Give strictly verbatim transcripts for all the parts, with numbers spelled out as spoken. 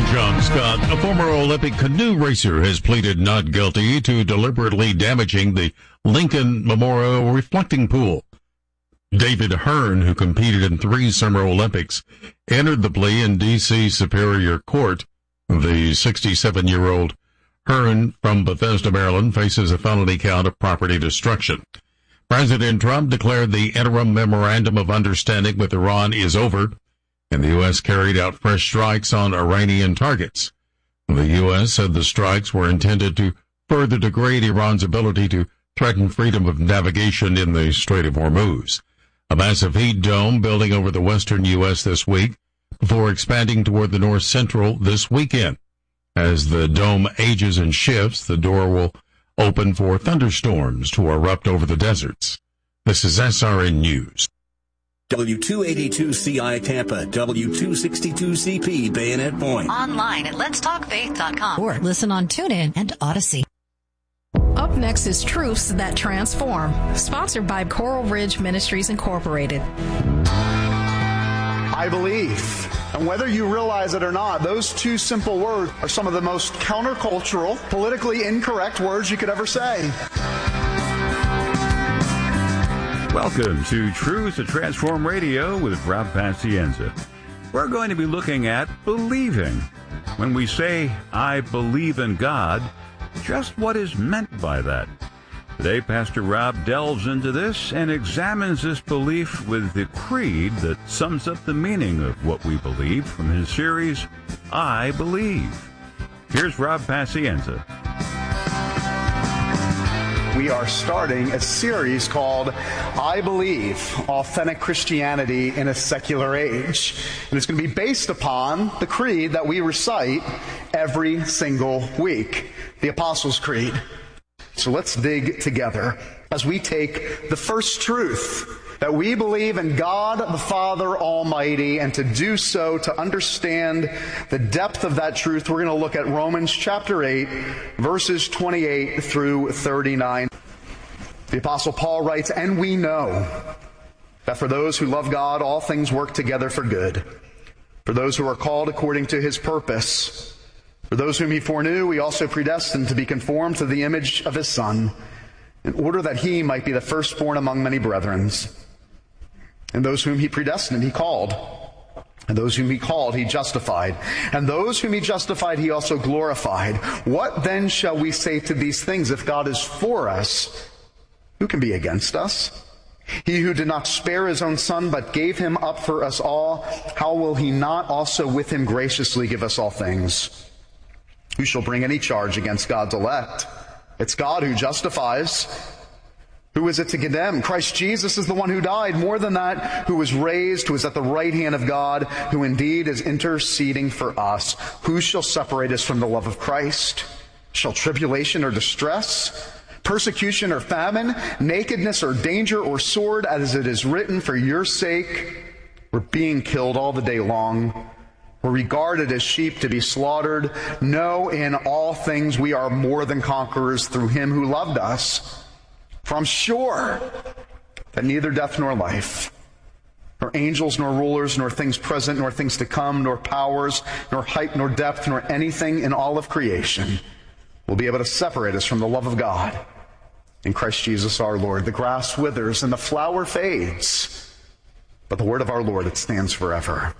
John Scott, a former Olympic canoe racer, has pleaded not guilty to deliberately damaging the Lincoln Memorial reflecting pool. David Hearn, who competed in three Summer Olympics, entered the plea in D C Superior Court. The sixty-seven-year-old Hearn from Bethesda, Maryland, faces a felony count of property destruction. President Trump declared the interim memorandum of understanding with Iran is over, and the U S carried out fresh strikes on Iranian targets. The U S said the strikes were intended to further degrade Iran's ability to threaten freedom of navigation in the Strait of Hormuz. A massive heat dome building over the western U S this week before expanding toward the north central this weekend. As the dome ages and shifts, the door will open for thunderstorms to erupt over the deserts. This is S R N News. W two eighty-two C I Tampa, W two sixty-two C P Bayonet Point. Online at lets talk faith dot com or listen on TuneIn and Odyssey. Up next is Truths That Transform, sponsored by Coral Ridge Ministries Incorporated. I believe. And whether you realize it or not, those two simple words are some of the most countercultural, politically incorrect words you could ever say. Welcome to Truth to Transform Radio with Rob Pacienza. We're going to be looking at believing. When we say, I believe in God, just what is meant by that? Today, Pastor Rob delves into this and examines this belief with the creed that sums up the meaning of what we believe from his series, I Believe. Here's Rob Pacienza. We are starting a series called I Believe, Authentic Christianity in a Secular Age. And it's going to be based upon the creed that we recite every single week, the Apostles' Creed. So let's dig together as we take the first truth, that we believe in God the Father Almighty, and to do so, to understand the depth of that truth, we're going to look at Romans chapter eight, verses twenty-eight through thirty-nine. The Apostle Paul writes, and we know that for those who love God, all things work together for good, for those who are called according to his purpose. For those whom he foreknew, he also predestined to be conformed to the image of his Son, in order that he might be the firstborn among many brethren. And those whom he predestined, he called. And those whom he called, he justified. And those whom he justified, he also glorified. What then shall we say to these things? If God is for us, who can be against us? He who did not spare his own Son, but gave him up for us all, how will he not also with him graciously give us all things? Who shall bring any charge against God's elect? It's God who justifies. Who is it to condemn? Christ Jesus is the one who died. More than that, who was raised, who is at the right hand of God, who indeed is interceding for us. Who shall separate us from the love of Christ? Shall tribulation or distress, persecution or famine, nakedness or danger or sword, as it is written, for your sake we're being killed all the day long. We're regarded as sheep to be slaughtered. No, in all things we are more than conquerors through him who loved us. For I'm sure that neither death nor life, nor angels nor rulers, nor things present, nor things to come, nor powers, nor height, nor depth, nor anything in all of creation will be able to separate us from the love of God in Christ Jesus our Lord. The grass withers and the flower fades, but the word of our Lord, it stands forever.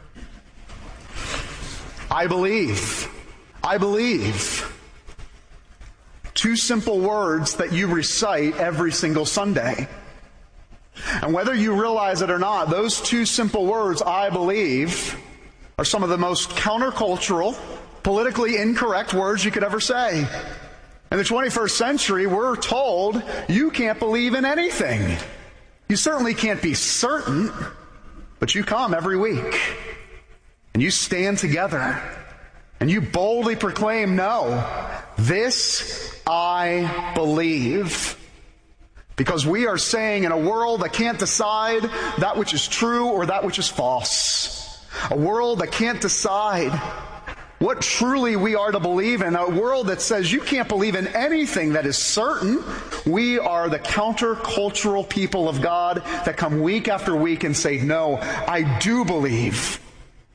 I believe. I believe. Two simple words that you recite every single Sunday. And whether you realize it or not, those two simple words, I believe, are some of the most countercultural, politically incorrect words you could ever say. In the twenty-first century, we're told you can't believe in anything. You certainly can't be certain, but you come every week. And you stand together and you boldly proclaim, no, this I believe. Because we are saying in a world that can't decide that which is true or that which is false, a world that can't decide what truly we are to believe in, a world that says you can't believe in anything that is certain, we are the countercultural people of God that come week after week and say, no, I do believe.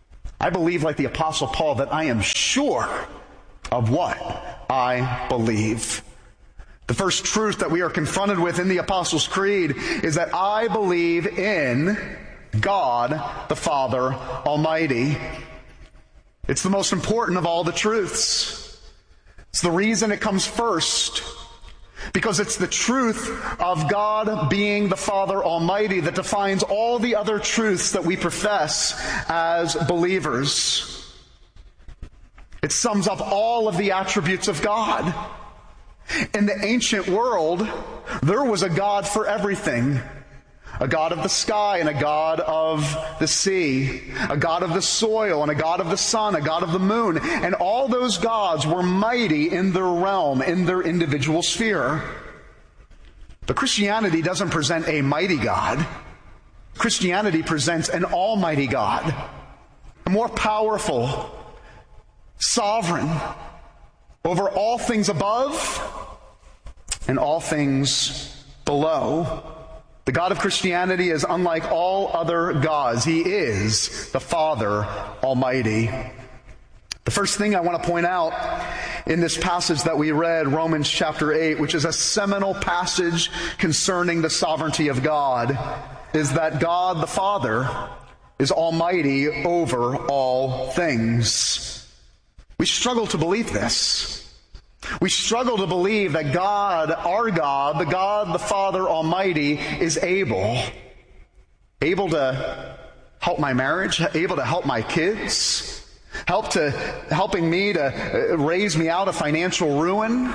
I believe, like the Apostle Paul, that I am sure of what I believe. The first truth that we are confronted with in the Apostles' Creed is that I believe in God the Father Almighty. It's the most important of all the truths. It's the reason it comes first, because it's the truth of God being the Father Almighty that defines all the other truths that we profess as believers. It sums up all of the attributes of God. In the ancient world, there was a God for everything. A God of the sky and a God of the sea. A God of the soil and a God of the sun, a God of the moon. And all those gods were mighty in their realm, in their individual sphere. But Christianity doesn't present a mighty God. Christianity presents an almighty God. A more powerful, sovereign, over all things above and all things below. The God of Christianity is unlike all other gods. He is the Father Almighty. The first thing I want to point out in this passage that we read, Romans chapter eight, which is a seminal passage concerning the sovereignty of God, is that God the Father is almighty over all things. We struggle to believe this. We struggle to believe that God, our God, the God, the Father Almighty, is able. Able to help my marriage, able to help my kids, help to, helping me to raise me out of financial ruin,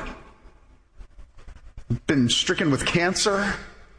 been stricken with cancer,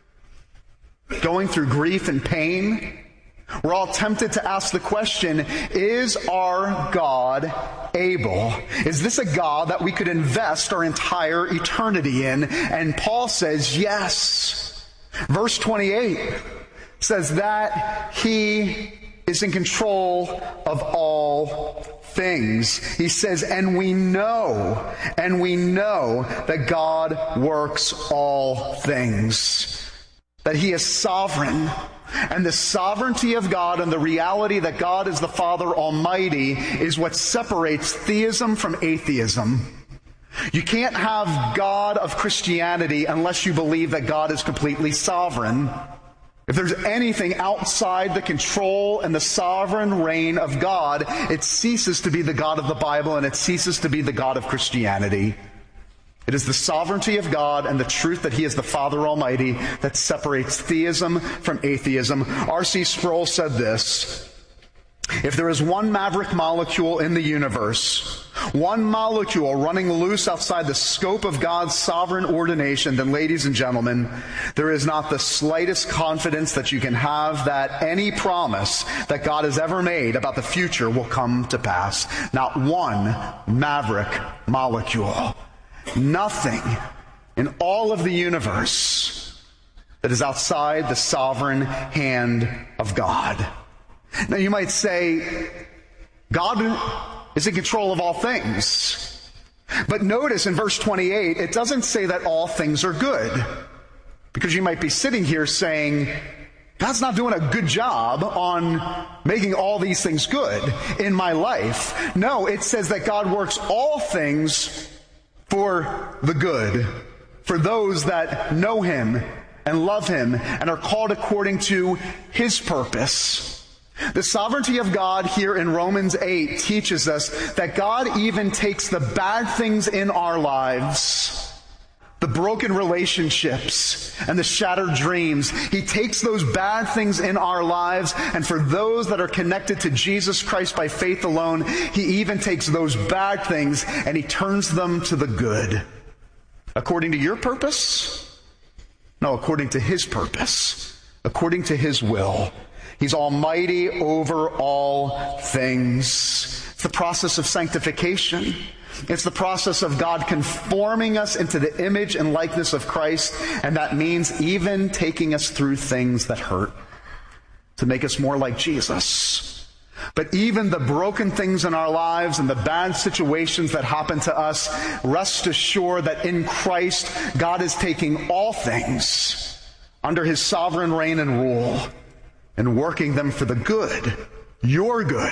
going through grief and pain. We're all tempted to ask the question, is our God able? Is this a God that we could invest our entire eternity in? And Paul says, yes. Verse twenty-eight says that he is in control of all things. He says, and we know, and we know that God works all things. That he is sovereign. And the sovereignty of God and the reality that God is the Father Almighty is what separates theism from atheism. You can't have God of Christianity unless you believe that God is completely sovereign. If there's anything outside the control and the sovereign reign of God, it ceases to be the God of the Bible and it ceases to be the God of Christianity. It is the sovereignty of God and the truth that he is the Father Almighty that separates theism from atheism. R C Sproul said this: if there is one maverick molecule in the universe, one molecule running loose outside the scope of God's sovereign ordination, then, ladies and gentlemen, there is not the slightest confidence that you can have that any promise that God has ever made about the future will come to pass. Not one maverick molecule. Nothing in all of the universe that is outside the sovereign hand of God. Now you might say, God is in control of all things. But notice in verse twenty-eight, it doesn't say that all things are good. Because you might be sitting here saying, God's not doing a good job on making all these things good in my life. No, it says that God works all things for the good, for those that know him and love him and are called according to his purpose. The sovereignty of God here in Romans eight teaches us that God even takes the bad things in our lives, the broken relationships and the shattered dreams. He takes those bad things in our lives, and for those that are connected to Jesus Christ by faith alone, he even takes those bad things and he turns them to the good. According to your purpose? No, according to his purpose. According to his will. He's almighty over all things. It's the process of sanctification. It's the process of God conforming us into the image and likeness of Christ, and that means even taking us through things that hurt to make us more like Jesus. But even the broken things in our lives and the bad situations that happen to us, rest assured that in Christ, God is taking all things under his sovereign reign and rule and working them for the good, your good,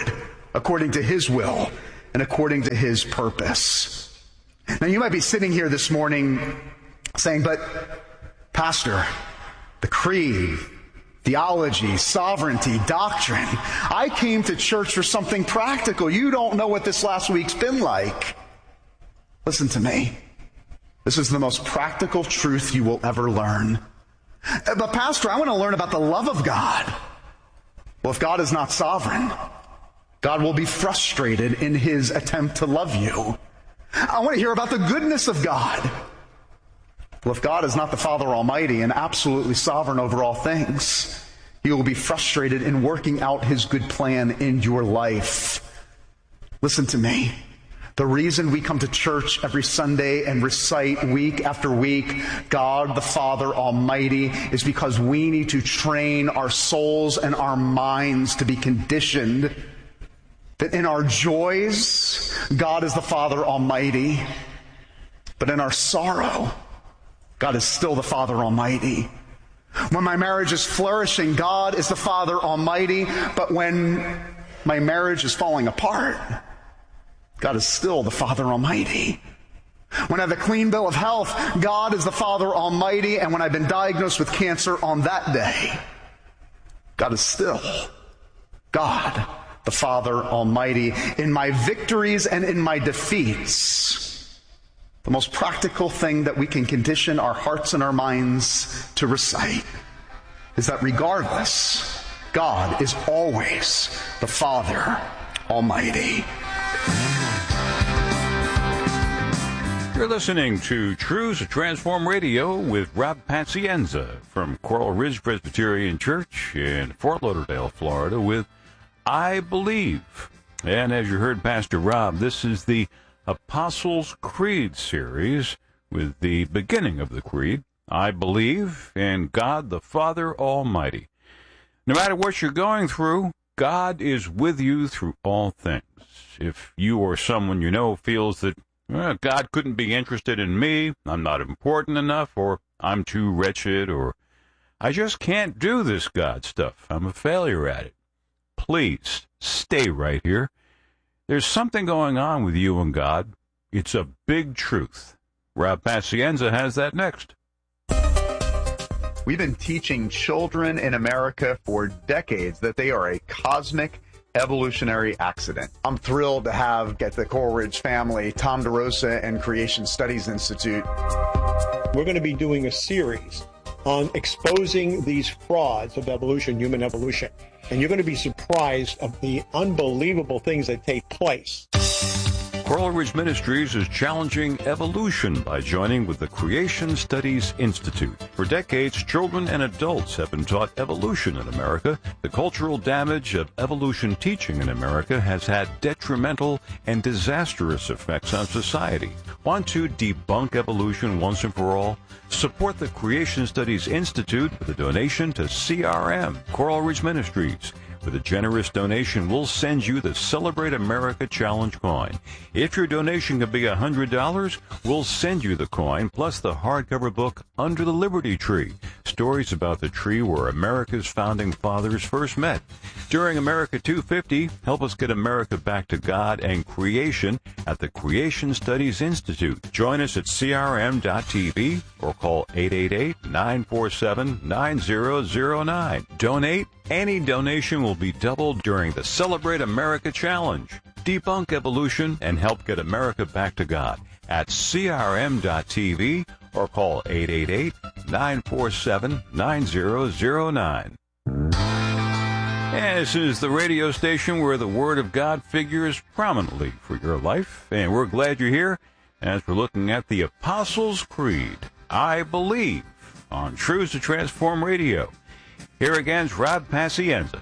according to his will and according to his purpose. Now you might be sitting here this morning saying, but Pastor, the creed, theology, sovereignty, doctrine, I came to church for something practical. You don't know what this last week's been like. Listen to me. This is the most practical truth you will ever learn. But Pastor, I want to learn about the love of God. Well, if God is not sovereign, God will be frustrated in his attempt to love you. I want to hear about the goodness of God. Well, if God is not the Father Almighty and absolutely sovereign over all things, he will be frustrated in working out his good plan in your life. Listen to me. The reason we come to church every Sunday and recite week after week, God the Father Almighty, is because we need to train our souls and our minds to be conditioned that in our joys, God is the Father Almighty, but in our sorrow, God is still the Father Almighty. When my marriage is flourishing, God is the Father Almighty, but when my marriage is falling apart, God is still the Father Almighty. When I have a clean bill of health, God is the Father Almighty, and when I've been diagnosed with cancer on that day, God is still God, the Father Almighty. In my victories and in my defeats, the most practical thing that we can condition our hearts and our minds to recite is that regardless, God is always the Father Almighty. You're listening to Truths to Transform Radio with Rob Pacienza from Coral Ridge Presbyterian Church in Fort Lauderdale, Florida, with I Believe. And as you heard Pastor Rob, this is the Apostles' Creed series with the beginning of the creed, I believe in God the Father Almighty. No matter what you're going through, God is with you through all things. If you or someone you know feels that well, God couldn't be interested in me, I'm not important enough, or I'm too wretched, or I just can't do this God stuff, I'm a failure at it, please stay right here. There's something going on with you and God. It's a big truth. Rob Pacienza has that next. We've been teaching children in America for decades that they are a cosmic evolutionary accident. I'm thrilled to have at the Coral Ridge family, Tom DeRosa and Creation Studies Institute. We're going to be doing a series on exposing these frauds of evolution, human evolution. And you're going to be surprised of the unbelievable things that take place. Coral Ridge Ministries is challenging evolution by joining with the Creation Studies Institute. For decades, children and adults have been taught evolution in America. The cultural damage of evolution teaching in America has had detrimental and disastrous effects on society. Want to debunk evolution once and for all? Support the Creation Studies Institute with a donation to C R M, Coral Ridge Ministries. With a generous donation, we'll send you the Celebrate America Challenge coin. If your donation can be one hundred dollars, we'll send you the coin plus the hardcover book Under the Liberty Tree, stories about the tree where America's founding fathers first met. During America two fifty, help us get America back to God and creation at the Creation Studies Institute. Join us at C R M dot T V or call eight eight eight, nine four seven, nine zero zero nine. Donate. Any donation will be doubled during the Celebrate America Challenge. Debunk evolution and help get America back to God at C R M dot T V or call eight eight eight, nine four seven, nine zero zero nine. And this is the radio station where the Word of God figures prominently for your life, and we're glad you're here as we're looking at the Apostles' Creed, I Believe, on Truths to Transform Radio. Here again is Rob Pacienza.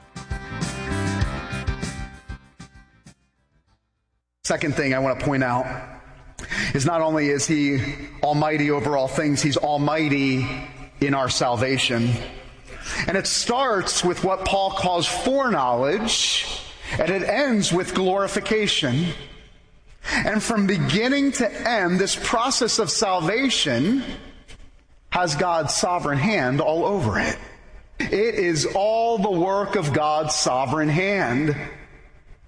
Second thing I want to point out is not only is he almighty over all things, he's almighty in our salvation. And it starts with what Paul calls foreknowledge, and it ends with glorification. And from beginning to end, this process of salvation has God's sovereign hand all over it. It is all the work of God's sovereign hand.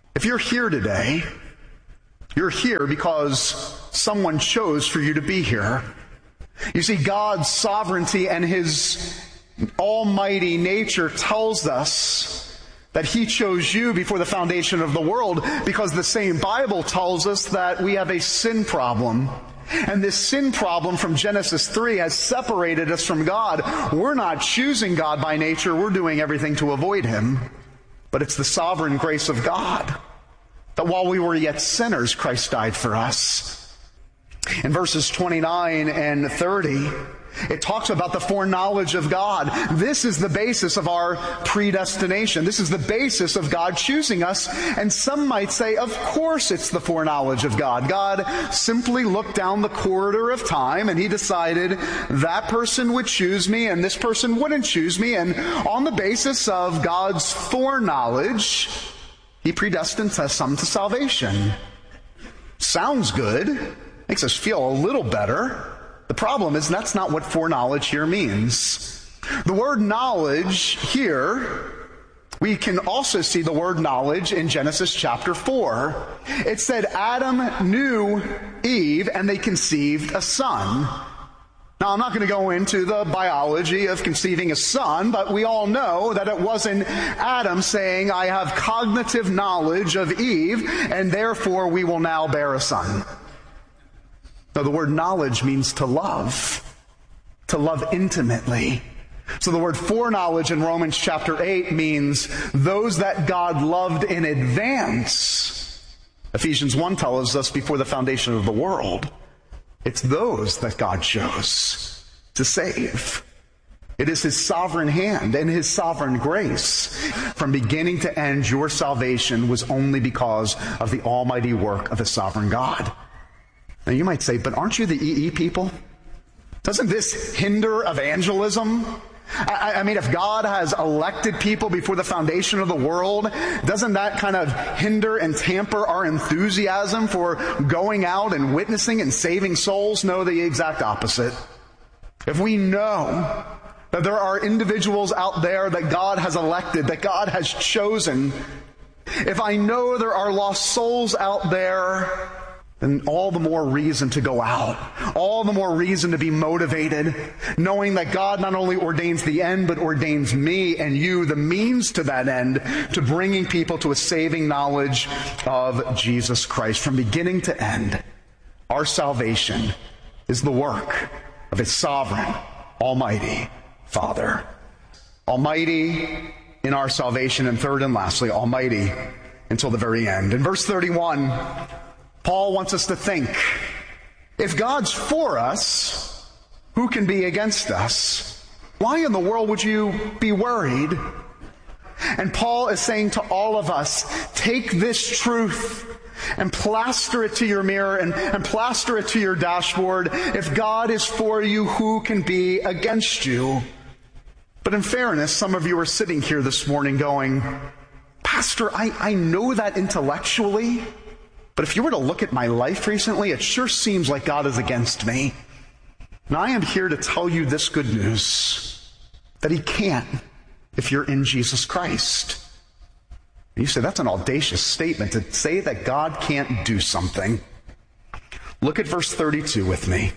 If you're here today, you're here because someone chose for you to be here. You see, God's sovereignty and His almighty nature tells us that He chose you before the foundation of the world, because the same Bible tells us that we have a sin problem. And this sin problem from Genesis three has separated us from God. We're not choosing God by nature. We're doing everything to avoid Him. But it's the sovereign grace of God that while we were yet sinners, Christ died for us. In verses twenty-nine and thirty, it talks about the foreknowledge of God. This is the basis of our predestination. This is the basis of God choosing us. And some might say, of course it's the foreknowledge of God. God simply looked down the corridor of time and He decided that person would choose me and this person wouldn't choose me. And on the basis of God's foreknowledge, He predestined some to salvation. Sounds good. Makes us feel a little better. The problem is that's not what foreknowledge here means. The word knowledge here, we can also see the word knowledge in Genesis chapter four. It said Adam knew Eve and they conceived a son. Now, I'm not going to go into the biology of conceiving a son, but we all know that it wasn't Adam saying, I have cognitive knowledge of Eve, and therefore we will now bear a son. No, the word knowledge means to love, to love intimately. So the word foreknowledge in Romans chapter eight means those that God loved in advance. Ephesians one tells us before the foundation of the world. It's those that God chose to save. It is His sovereign hand and His sovereign grace. From beginning to end, your salvation was only because of the almighty work of a sovereign God. Now you might say, but aren't you the E E people? Doesn't this hinder evangelism? I, I mean, if God has elected people before the foundation of the world, doesn't that kind of hinder and tamper our enthusiasm for going out and witnessing and saving souls? No, the exact opposite. If we know that there are individuals out there that God has elected, that God has chosen, if I know there are lost souls out there, then all the more reason to go out. All the more reason to be motivated, knowing that God not only ordains the end, but ordains me and you, the means to that end, to bringing people to a saving knowledge of Jesus Christ. From beginning to end, our salvation is the work of a sovereign, almighty Father. Almighty in our salvation, and third and lastly, almighty until the very end. In verse thirty-one, Paul wants us to think, if God's for us, who can be against us? Why in the world would you be worried? And Paul is saying to all of us, take this truth and plaster it to your mirror and, and plaster it to your dashboard. If God is for you, who can be against you? But in fairness, some of you are sitting here this morning going, Pastor, I, I know that intellectually, but if you were to look at my life recently, it sure seems like God is against me. And I am here to tell you this good news, that He can't if you're in Jesus Christ. And you say, that's an audacious statement to say that God can't do something. Look at verse thirty-two with me.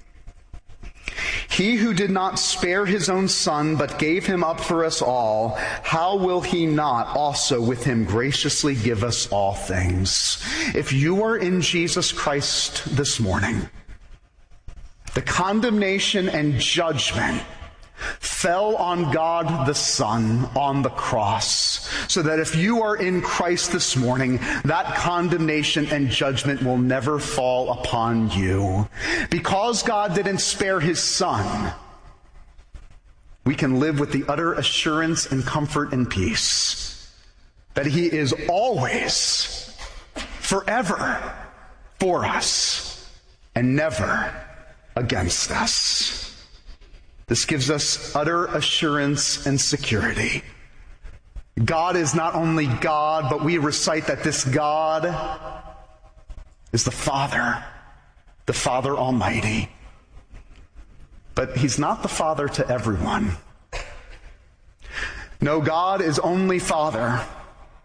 He who did not spare His own Son, but gave Him up for us all, how will He not also with Him graciously give us all things? If you are in Jesus Christ this morning, the condemnation and judgment fell on God the Son on the cross, so that if you are in Christ this morning, that condemnation and judgment will never fall upon you. Because God didn't spare His Son, we can live with the utter assurance and comfort and peace that He is always, forever for us and never against us. This gives us utter assurance and security. God is not only God, but we recite that this God is the Father, the Father Almighty. But He's not the Father to everyone. No, God is only Father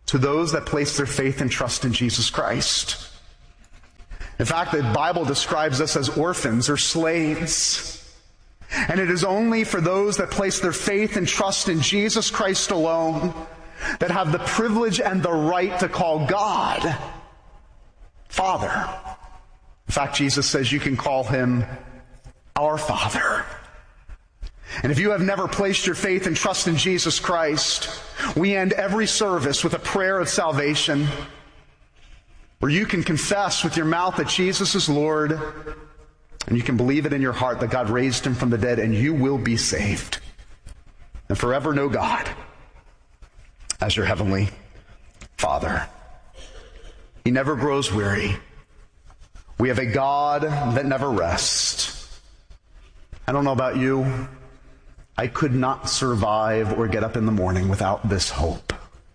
to those that place their faith and trust in Jesus Christ. In fact, the Bible describes us as orphans or slaves. And it is only for those that place their faith and trust in Jesus Christ alone that have the privilege and the right to call God Father. In fact, Jesus says you can call him our Father. And if you have never placed your faith and trust in Jesus Christ, we end every service with a prayer of salvation where you can confess with your mouth that Jesus is Lord, and you can believe it in your heart that God raised him from the dead, and you will be saved and forever know God as your heavenly Father. He never grows weary. We have a God that never rests. I don't know about you. I could not survive or get up in the morning without this hope.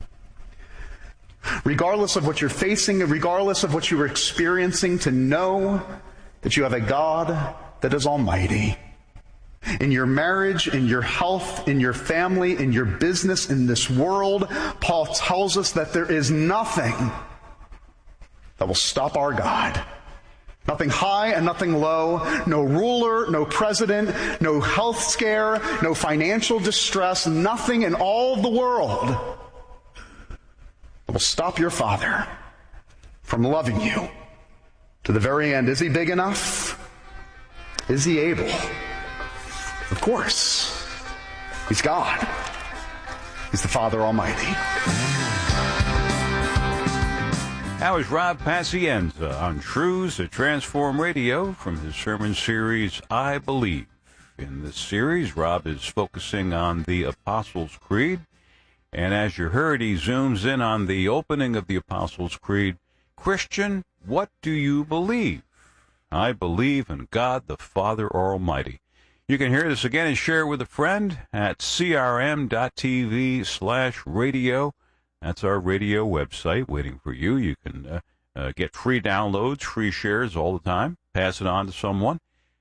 Regardless of what you're facing, regardless of what you are experiencing, to know that you have a God that is almighty. In your marriage, in your health, in your family, in your business, in this world, Paul tells us that there is nothing that will stop our God. Nothing high and nothing low, no ruler, no president, no health scare, no financial distress, nothing in all of the world that will stop your Father from loving you to the very end. Is he big enough? Is he able? Of course. He's God. He's the Father Almighty. That was Rob Pacienza on Truths That Transform Radio from his sermon series, I Believe. In this series, Rob is focusing on the Apostles' Creed. And as you heard, he zooms in on the opening of the Apostles' Creed. Christian, what do you believe? I believe in God the Father Almighty. You can hear this again and share it with a friend at crm.tv slash radio. That's our radio website waiting for you. You can uh, uh, get free downloads, free shares all the time. Pass it on to someone.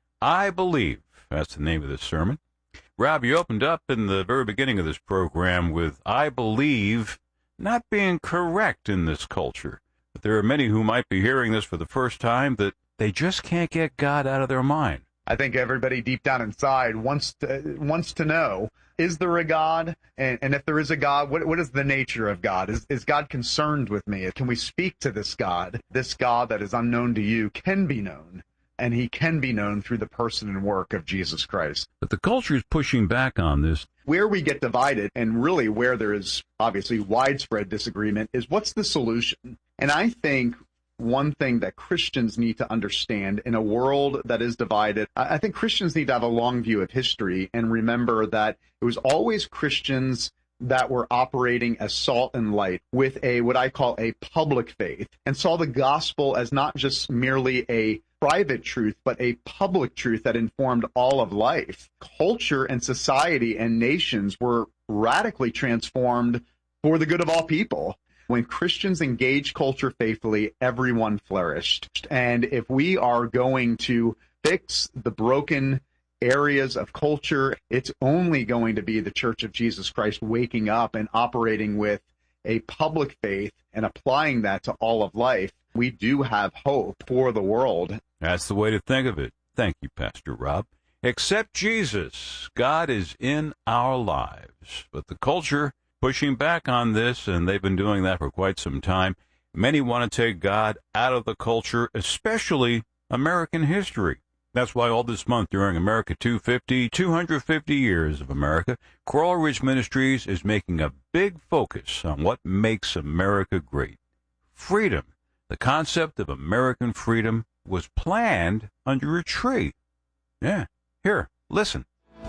I Believe. That's the name of this sermon. Rob, you opened up in the very beginning of this program with I believe not being correct in this culture. But there are many who might be hearing this for the first time that they just can't get God out of their mind. I think everybody deep down inside wants to wants to know, is there a God? And, and if there is a God, what what is the nature of God? Is is God concerned with me? Can we speak to this God? This God that is unknown to you can be known, and he can be known through the person and work of Jesus Christ. But the culture is pushing back on this. Where we get divided, and really where there is obviously widespread disagreement, is what's the solution? And I think one thing that Christians need to understand in a world that is divided, I think Christians need to have a long view of history and remember that it was always Christians that were operating as salt and light with a what I call a public faith, and saw the gospel as not just merely a private truth, but a public truth that informed all of life. Culture and society and nations were radically transformed for the good of all people. When Christians engage culture faithfully, everyone flourished. And if we are going to fix the broken areas of culture, it's only going to be the Church of Jesus Christ waking up and operating with a public faith and applying that to all of life. We do have hope for the world. That's the way to think of it. Thank you, Pastor Rob. Accept Jesus. God is in our lives. But the culture pushing back on this, and they've been doing that for quite some time. Many want to take God out of the culture, especially American history. That's why all this month during America two fifty, two hundred fifty years of America, Coral Ridge Ministries is making a big focus on what makes America great. Freedom. The concept of American freedom was planned under a tree. Yeah, here, listen.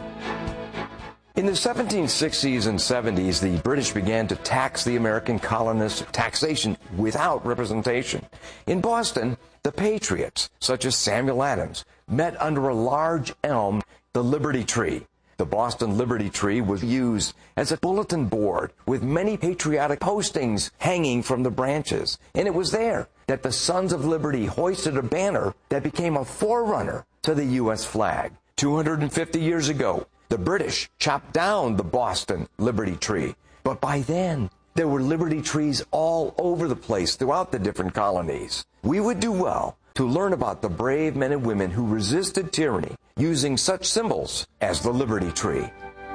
In the seventeen sixties and seventies, the British began to tax the American colonists, taxation without representation. In Boston, the patriots, such as Samuel Adams, met under a large elm, the Liberty Tree. The Boston Liberty Tree was used as a bulletin board with many patriotic postings hanging from the branches. And it was there that the Sons of Liberty hoisted a banner that became a forerunner to the U S flag. two hundred fifty years ago, the British chopped down the Boston Liberty Tree. But by then, There were liberty trees all over the place throughout the different colonies. We would do well to learn about the brave men and women who resisted tyranny using such symbols as the Liberty Tree.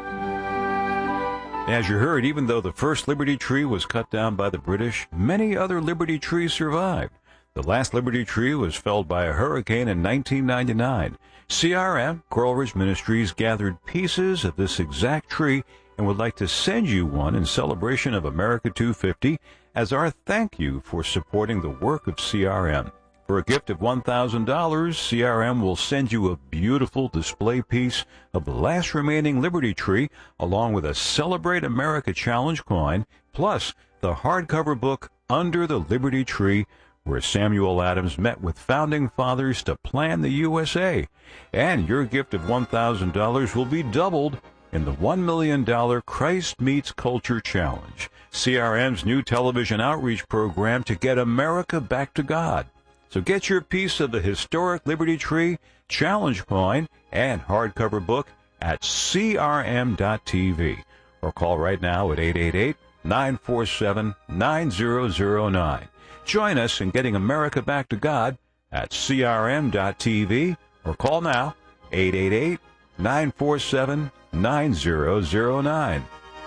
As you heard, even though the first Liberty Tree was cut down by the British, many other Liberty trees survived. The last Liberty Tree was felled by a hurricane in nineteen ninety-nine. C R M, Coral Ridge Ministries, gathered pieces of this exact tree and would like to send you one in celebration of America two fifty as our thank you for supporting the work of C R M. For a gift of one thousand dollars, C R M will send you a beautiful display piece of the last remaining Liberty Tree, along with a Celebrate America Challenge coin, plus the hardcover book Under the Liberty Tree, where Samuel Adams met with founding fathers to plan the U S A. And your gift of one thousand dollars will be doubled in the one million dollars Christ Meets Culture Challenge, C R M's new television outreach program to get America back to God. So get your piece of the historic Liberty Tree, challenge coin, and hardcover book at C R M dot T V or call right now at eight eight eight, nine four seven, nine zero zero nine. Join us in getting America back to God at C R M dot T V or call now eight eight eight, nine four seven, nine zero zero nine.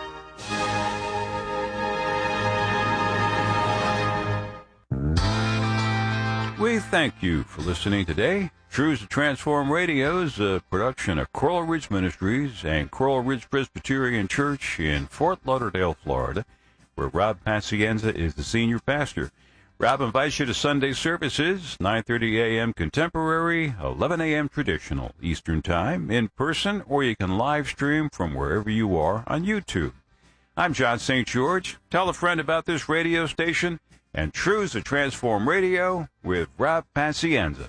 We thank you for listening today. Truths to Transform Radio is a production of Coral Ridge Ministries and Coral Ridge Presbyterian Church in Fort Lauderdale, Florida, where Rob Pacienza is the senior pastor. Rob invites you to Sunday services, nine thirty a.m. Contemporary, eleven a.m. Traditional Eastern Time, in person, or you can live stream from wherever you are on YouTube. I'm John Saint George. Tell a friend about this radio station and Truths to Transform Radio with Rob Pacienza.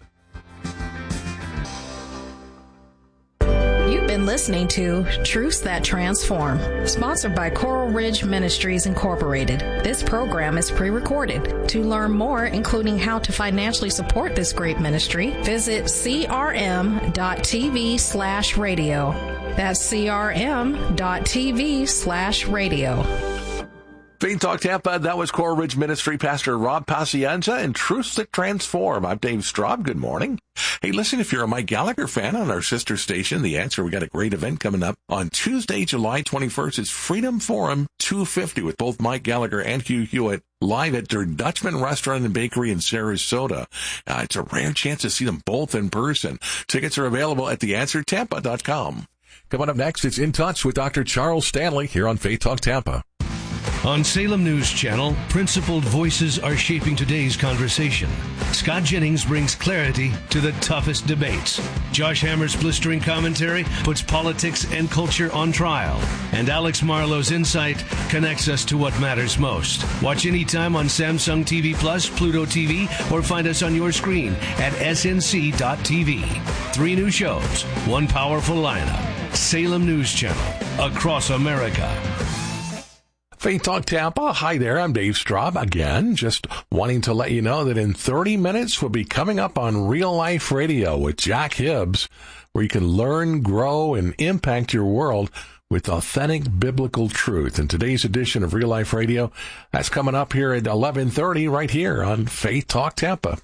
You've been listening to Truths That Transform, sponsored by Coral Ridge Ministries Incorporated. This program is pre-recorded. To learn more, including how to financially support this great ministry, visit C R M dot T V slash radio. That's C R M dot T V slash radio. Faith Talk Tampa, that was Coral Ridge Ministry Pastor Rob Pacienza and Truths That Transform. I'm Dave Straub. Good morning. Hey, listen, if you're a Mike Gallagher fan on our sister station, The Answer, we got a great event coming up on Tuesday, July twenty-first. It's Freedom Forum two fifty with both Mike Gallagher and Hugh Hewitt live at their Dutchman Restaurant and Bakery in Sarasota. Uh, it's a rare chance to see them both in person. Tickets are available at the answer tampa dot com. Coming up next, it's In Touch with Doctor Charles Stanley here on Faith Talk Tampa. On Salem News Channel, principled voices are shaping today's conversation. Scott Jennings brings clarity to the toughest debates. Josh Hammer's blistering commentary puts politics and culture on trial. And Alex Marlowe's insight connects us to what matters most. Watch anytime on Samsung T V Plus, Pluto T V, or find us on your screen at S N C dot T V. Three new shows, one powerful lineup. Salem News Channel, across America. Faith Talk Tampa. Hi there, I'm Dave Straub again, just wanting to let you know that in thirty minutes we'll be coming up on Real Life Radio with Jack Hibbs, where you can learn, grow, and impact your world with authentic biblical truth. And today's edition of Real Life Radio, that's coming up here at eleven thirty right here on Faith Talk Tampa.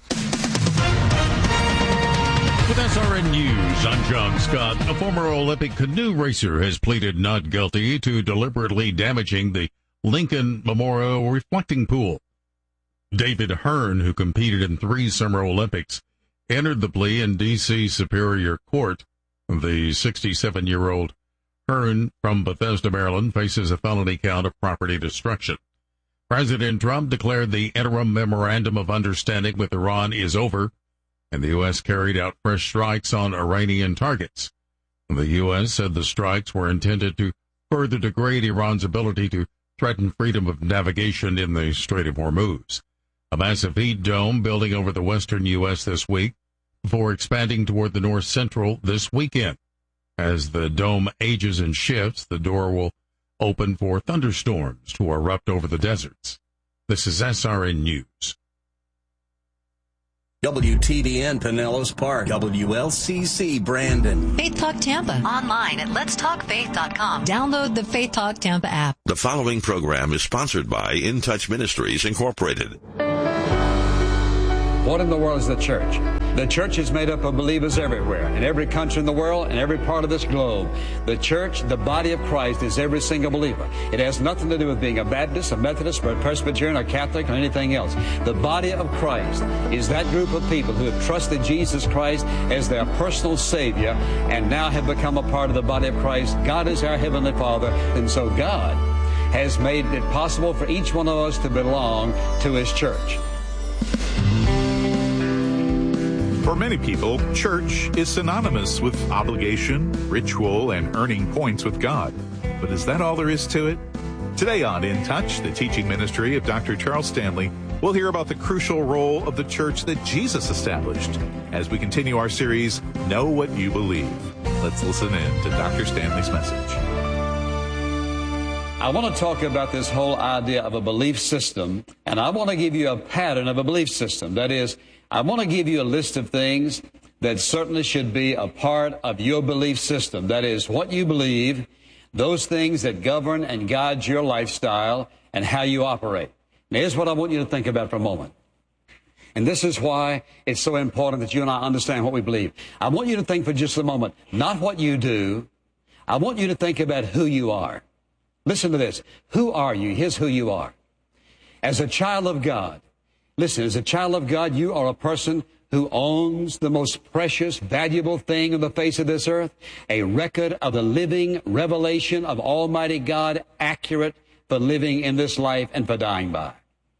With S R N News, I'm John Scott. A former Olympic canoe racer has pleaded not guilty to deliberately damaging the Lincoln Memorial reflecting pool. David Hearn, who competed in three Summer Olympics, entered the plea in D C Superior Court. The sixty-seven-year-old Hearn from Bethesda, Maryland, faces a felony count of property destruction. President Trump declared the interim memorandum of understanding with Iran is over, and the U S carried out fresh strikes on Iranian targets. The U S said the strikes were intended to further degrade Iran's ability to threaten freedom of navigation in the Strait of Hormuz. A massive heat dome building over the western U S this week before expanding toward the north central this weekend. As the dome ages and shifts, the door will open for thunderstorms to erupt over the deserts. This is S R N News. W T B N Pinellas Park, W L C C Brandon. Faith Talk Tampa. Online at lets talk faith dot com. Download the Faith Talk Tampa app. The following program is sponsored by In Touch Ministries, Incorporated. What in the world is the church? The church is made up of believers everywhere, in every country in the world, and every part of this globe. The church, the body of Christ, is every single believer. It has nothing to do with being a Baptist, a Methodist, or a Presbyterian, or Catholic, or anything else. The body of Christ is that group of people who have trusted Jesus Christ as their personal Savior and now have become a part of the body of Christ. God is our Heavenly Father, and so God has made it possible for each one of us to belong to His church. For many people, church is synonymous with obligation, ritual, and earning points with God. But is that all there is to it? Today on In Touch, the teaching ministry of Doctor Charles Stanley, we'll hear about the crucial role of the church that Jesus established as we continue our series, Know What You Believe. Let's listen in to Doctor Stanley's message. I want to talk about this whole idea of a belief system, and I want to give you a pattern of a belief system. That is, I want to give you a list of things that certainly should be a part of your belief system. That is, what you believe, those things that govern and guide your lifestyle and how you operate. Now, here's what I want you to think about for a moment. And this is why it's so important that you and I understand what we believe. I want you to think for just a moment, not what you do. I want you to think about who you are. Listen to this. Who are you? Here's who you are. As a child of God, listen, as a child of God, you are a person who owns the most precious, valuable thing on the face of this earth, a record of the living revelation of Almighty God, accurate for living in this life and for dying by.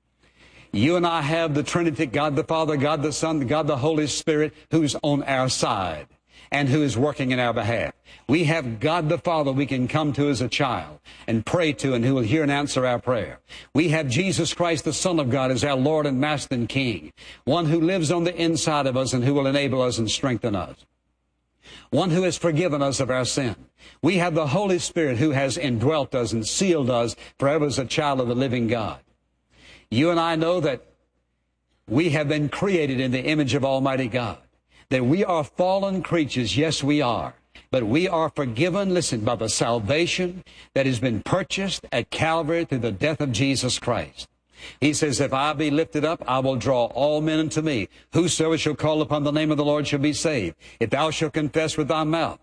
You and I have the Trinity, God the Father, God the Son, God the Holy Spirit, who's on our side and who is working in our behalf. We have God the Father we can come to as a child and pray to, and who will hear and answer our prayer. We have Jesus Christ, the Son of God, as our Lord and Master and King, one who lives on the inside of us and who will enable us and strengthen us, one who has forgiven us of our sin. We have the Holy Spirit who has indwelt us and sealed us forever as a child of the living God. You and I know that we have been created in the image of Almighty God, that we are fallen creatures. Yes, we are. But we are forgiven, listen, by the salvation that has been purchased at Calvary through the death of Jesus Christ. He says, if I be lifted up, I will draw all men unto me. Whosoever shall call upon the name of the Lord shall be saved. If thou shalt confess with thy mouth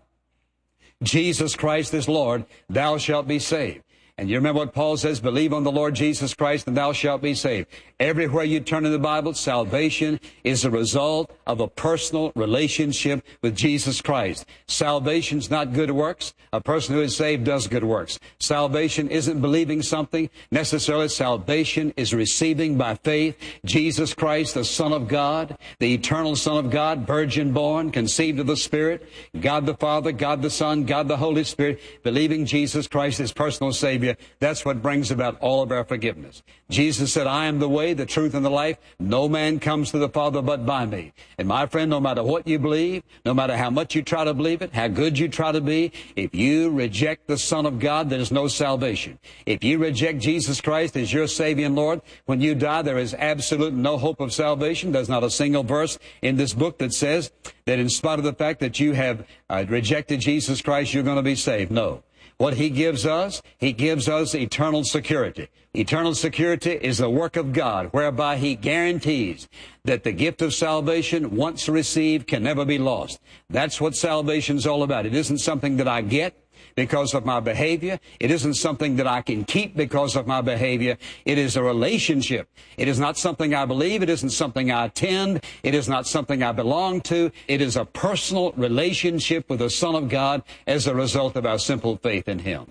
Jesus Christ is Lord, thou shalt be saved. And you remember what Paul says, believe on the Lord Jesus Christ and thou shalt be saved. Everywhere you turn in the Bible, salvation is a result of a personal relationship with Jesus Christ. Salvation's not good works. A person who is saved does good works. Salvation isn't believing something necessarily. Salvation is receiving by faith Jesus Christ, the Son of God, the eternal Son of God, virgin born, conceived of the Spirit, God the Father, God the Son, God the Holy Spirit, believing Jesus Christ as personal Savior. That's what brings about all of our forgiveness. Jesus said, I am the way, the truth, and the life. No man comes to the Father but by me. And my friend, no matter what you believe, no matter how much you try to believe it, how good you try to be, if you reject the Son of God, there is no salvation. If you reject Jesus Christ as your Savior and Lord, when you die, there is absolute no hope of salvation. There's not a single verse in this book that says that in spite of the fact that you have uh, rejected Jesus Christ, you're going to be saved. No. What He gives us, He gives us eternal security. Eternal security is the work of God, whereby He guarantees that the gift of salvation, once received, can never be lost. That's what salvation's all about. It isn't something that I get because of my behavior. It isn't something that I can keep because of my behavior. It is a relationship. It is not something I believe. It isn't something I attend. It is not something I belong to. It is a personal relationship with the Son of God as a result of our simple faith in Him.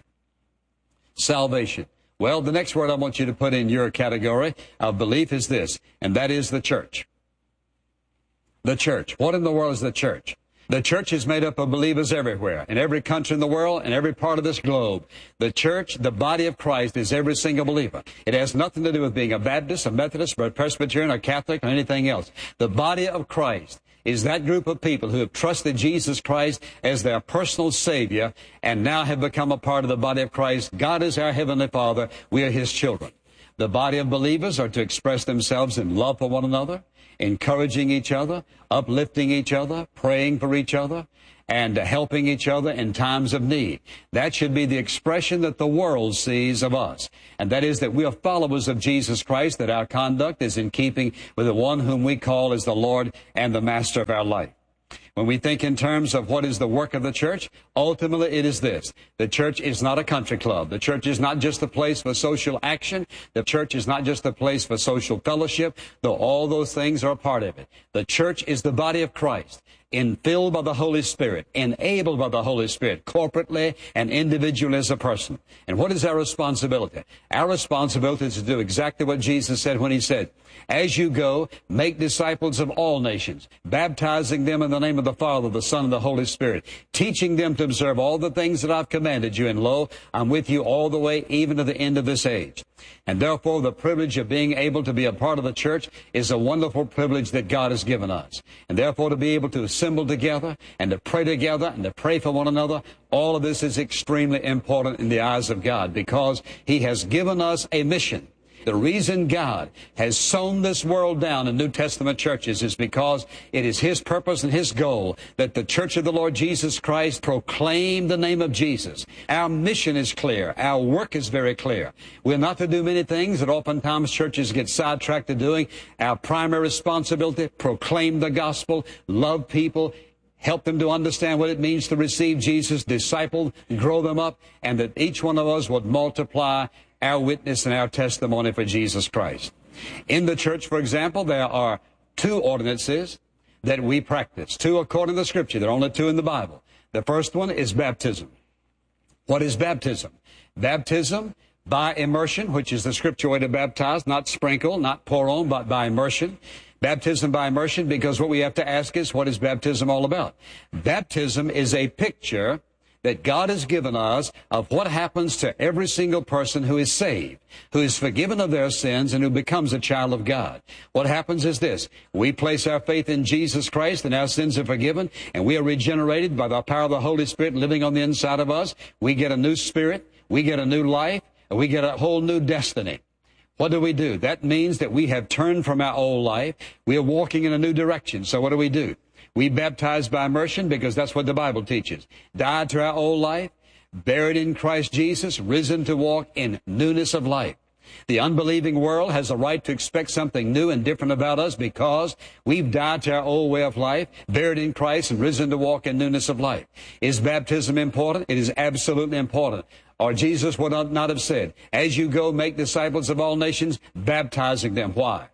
Salvation. Well, the next word I want you to put in your category of belief is this, and that is the church. The church. What in the world is the church? The church is made up of believers everywhere, in every country in the world, in every part of this globe. The church, the body of Christ, is every single believer. It has nothing to do with being a Baptist, a Methodist, a Presbyterian, a Catholic, or anything else. The body of Christ is that group of people who have trusted Jesus Christ as their personal Savior and now have become a part of the body of Christ. God is our Heavenly Father. We are His children. The body of believers are to express themselves in love for one another, encouraging each other, uplifting each other, praying for each other, and helping each other in times of need. That should be the expression that the world sees of us. And that is that we are followers of Jesus Christ, that our conduct is in keeping with the one whom we call as the Lord and the Master of our life. When we think in terms of what is the work of the church, ultimately it is this. The church is not a country club. The church is not just a place for social action. The church is not just a place for social fellowship, though all those things are a part of it. The church is the body of Christ, infilled by the Holy Spirit, enabled by the Holy Spirit, corporately and individually as a person. And what is our responsibility? Our responsibility is to do exactly what Jesus said when he said, as you go, make disciples of all nations, baptizing them in the name of the Father, the Son, and the Holy Spirit, teaching them to observe all the things that I've commanded you, and lo, I'm with you all the way, even to the end of this age. And therefore, the privilege of being able to be a part of the church is a wonderful privilege that God has given us. And therefore, to be able to assemble together and to pray together and to pray for one another, all of this is extremely important in the eyes of God, because He has given us a mission. The reason God has sown this world down in New Testament churches is because it is His purpose and His goal that the Church of the Lord Jesus Christ proclaim the name of Jesus. Our mission is clear. Our work is very clear. We're not to do many things that oftentimes churches get sidetracked to doing. Our primary responsibility, proclaim the gospel, love people, help them to understand what it means to receive Jesus, disciple, grow them up, and that each one of us would multiply our witness and our testimony for Jesus Christ. In the church, for example, there are two ordinances that we practice. Two according to the Scripture. There are only two in the Bible. The first one is baptism. What is baptism? Baptism by immersion, which is the Scripture way to baptize, not sprinkle, not pour on, but by immersion. Baptism by immersion, because what we have to ask is, what is baptism all about? Baptism is a picture that God has given us of what happens to every single person who is saved, who is forgiven of their sins, and who becomes a child of God. What happens is this. We place our faith in Jesus Christ, and our sins are forgiven, and we are regenerated by the power of the Holy Spirit living on the inside of us. We get a new spirit, we get a new life, and we get a whole new destiny. What do we do? That means that we have turned from our old life. We are walking in a new direction. So what do we do? We baptize by immersion, because that's what the Bible teaches. Died to our old life, buried in Christ Jesus, risen to walk in newness of life. The unbelieving world has a right to expect something new and different about us, because we've died to our old way of life, buried in Christ, and risen to walk in newness of life. Is baptism important? It is absolutely important. Or Jesus would not have said, as you go, make disciples of all nations, baptizing them. Why?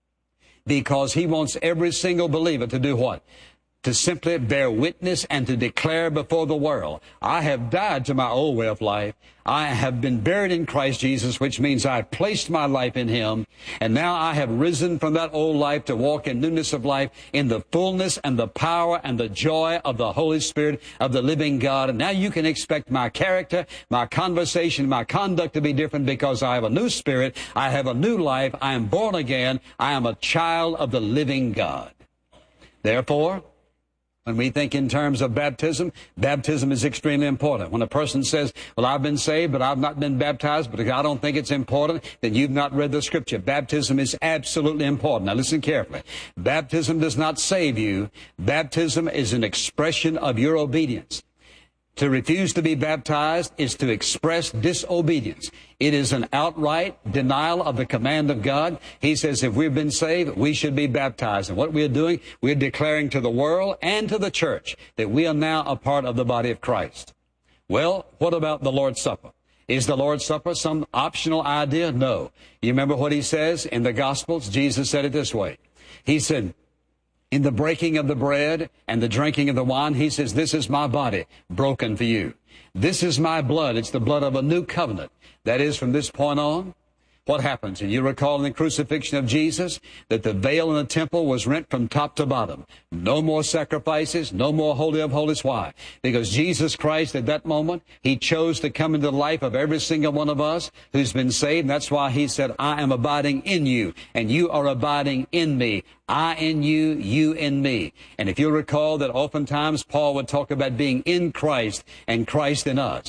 Because He wants every single believer to do what? To simply bear witness and to declare before the world, I have died to my old way of life. I have been buried in Christ Jesus, which means I have placed my life in Him. And now I have risen from that old life to walk in newness of life, in the fullness and the power and the joy of the Holy Spirit of the living God. And now you can expect my character, my conversation, my conduct to be different, because I have a new spirit. I have a new life. I am born again. I am a child of the living God. Therefore, when we think in terms of baptism, baptism is extremely important. When a person says, well, I've been saved, but I've not been baptized, but I don't think it's important, then you've not read the Scripture. Baptism is absolutely important. Now listen carefully. Baptism does not save you. Baptism is an expression of your obedience. To refuse to be baptized is to express disobedience. It is an outright denial of the command of God. He says if we've been saved, we should be baptized. And what we are doing, we're declaring to the world and to the church that we are now a part of the body of Christ. Well, what about the Lord's Supper? Is the Lord's Supper some optional idea? No. You remember what He says in the Gospels? Jesus said it this way. He said, in the breaking of the bread and the drinking of the wine, He says, this is my body broken for you. This is my blood. It's the blood of a new covenant. That is, from this point on, what happens? And you recall in the crucifixion of Jesus that the veil in the temple was rent from top to bottom. No more sacrifices, no more Holy of Holies. Why? Because Jesus Christ at that moment, He chose to come into the life of every single one of us who's been saved. And that's why He said, I am abiding in you, and you are abiding in me. I in you, you in me. And if you recall that oftentimes Paul would talk about being in Christ and Christ in us.